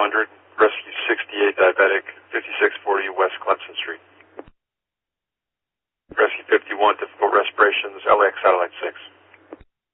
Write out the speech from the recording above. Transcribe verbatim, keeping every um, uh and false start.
hundred, Rescue sixty-eight diabetic, fifty-six forty West Clemson Street. Rescue fifty-one, difficult respirations, L A X Satellite six.